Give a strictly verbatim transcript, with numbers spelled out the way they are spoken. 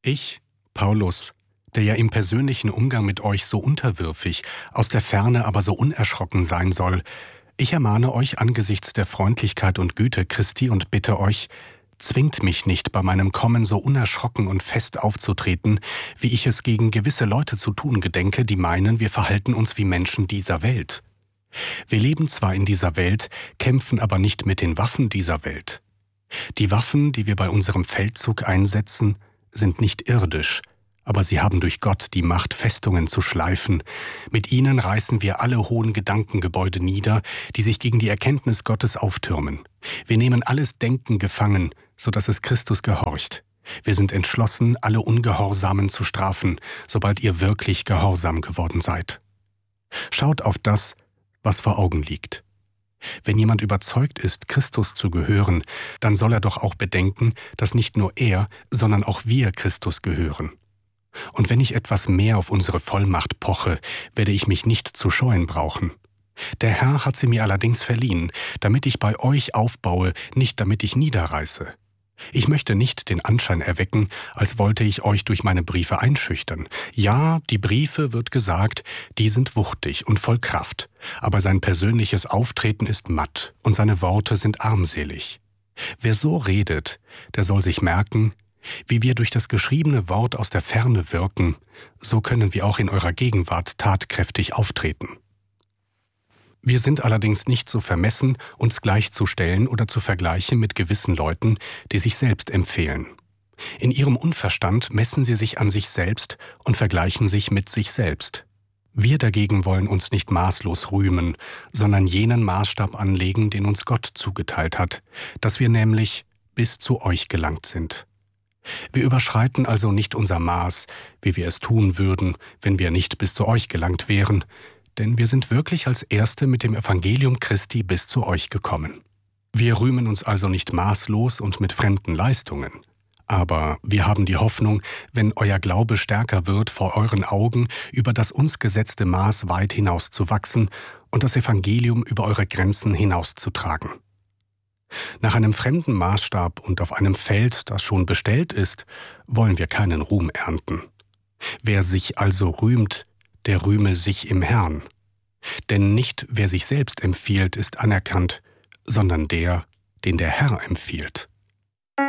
Ich, Paulus, der ja im persönlichen Umgang mit euch so unterwürfig, aus der Ferne aber so unerschrocken sein soll, ich ermahne euch angesichts der Freundlichkeit und Güte Christi und bitte euch, zwingt mich nicht, bei meinem Kommen so unerschrocken und fest aufzutreten, wie ich es gegen gewisse Leute zu tun gedenke, die meinen, wir verhalten uns wie Menschen dieser Welt. Wir leben zwar in dieser Welt, kämpfen aber nicht mit den Waffen dieser Welt. Die Waffen, die wir bei unserem Feldzug einsetzen, sind nicht irdisch, aber sie haben durch Gott die Macht, Festungen zu schleifen. Mit ihnen reißen wir alle hohen Gedankengebäude nieder, die sich gegen die Erkenntnis Gottes auftürmen. Wir nehmen alles Denken gefangen, so dass es Christus gehorcht. Wir sind entschlossen, alle Ungehorsamen zu strafen, sobald ihr wirklich gehorsam geworden seid. Schaut auf das, was vor Augen liegt. Wenn jemand überzeugt ist, Christus zu gehören, dann soll er doch auch bedenken, dass nicht nur er, sondern auch wir Christus gehören. Und wenn ich etwas mehr auf unsere Vollmacht poche, werde ich mich nicht zu scheuen brauchen. Der Herr hat sie mir allerdings verliehen, damit ich bei euch aufbaue, nicht damit ich niederreiße. Ich möchte nicht den Anschein erwecken, als wollte ich euch durch meine Briefe einschüchtern. Ja, die Briefe, wird gesagt, die sind wuchtig und voll Kraft, aber sein persönliches Auftreten ist matt und seine Worte sind armselig. Wer so redet, der soll sich merken, wie wir durch das geschriebene Wort aus der Ferne wirken, so können wir auch in eurer Gegenwart tatkräftig auftreten. Wir sind allerdings nicht so vermessen, uns gleichzustellen oder zu vergleichen mit gewissen Leuten, die sich selbst empfehlen. In ihrem Unverstand messen sie sich an sich selbst und vergleichen sich mit sich selbst. Wir dagegen wollen uns nicht maßlos rühmen, sondern jenen Maßstab anlegen, den uns Gott zugeteilt hat, dass wir nämlich bis zu euch gelangt sind. Wir überschreiten also nicht unser Maß, wie wir es tun würden, wenn wir nicht bis zu euch gelangt wären, denn wir sind wirklich als Erste mit dem Evangelium Christi bis zu euch gekommen. Wir rühmen uns also nicht maßlos und mit fremden Leistungen. Aber wir haben die Hoffnung, wenn euer Glaube stärker wird, vor euren Augen über das uns gesetzte Maß weit hinaus zu wachsen und das Evangelium über eure Grenzen hinauszutragen. Nach einem fremden Maßstab und auf einem Feld, das schon bestellt ist, wollen wir keinen Ruhm ernten. Wer sich also rühmt, der rühme sich im Herrn. Denn nicht wer sich selbst empfiehlt, ist anerkannt, sondern der, den der Herr empfiehlt.